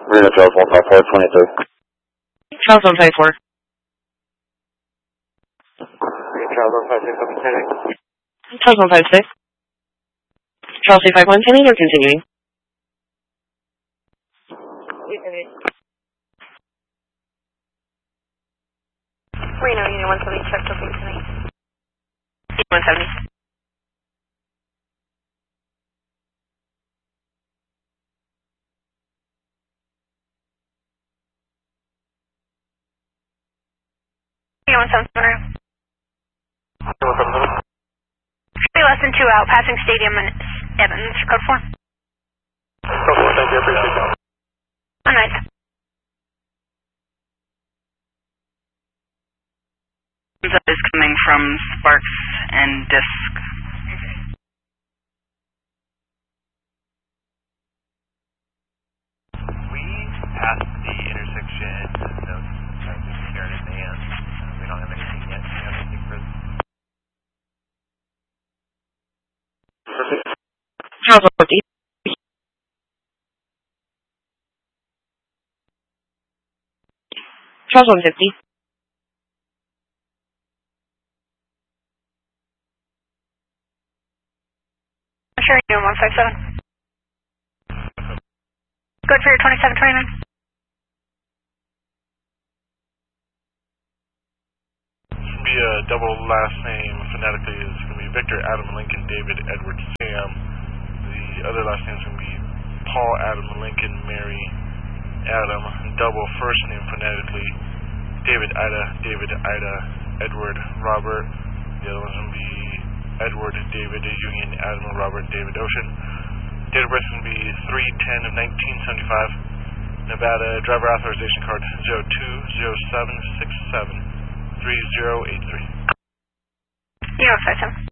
Reno Charles 15423. Charles 154. Charles 156, Charles 156. Charles 251, pending or continuing? Reno, Union 170, check booking tonight. 170. Union 170. Less than 2 out, passing Stadium and Evans, code 4. Code 4, thank you, appreciate that. All right. That is coming from Sparks and Disc. We passed the intersection, so trying to share in advance. We don't have anything yet. Do you have anything for this? Charles 150. Charles 150. Sure, Union 157. Good for your 2729. It's going to be a double last name phonetically. It's going to be Victor, Adam, Lincoln, David, Edward, Sam. The other last name is going to be Paul, Adam, Lincoln, Mary, Adam. Double first name phonetically. David, Ida, Edward, Robert. The other one's going to be Edward, David, Union, Adam, Robert, David, Ocean. Date of birth is going to be 3/10 of 1975. Nevada driver authorization card 0207673083. Union 157.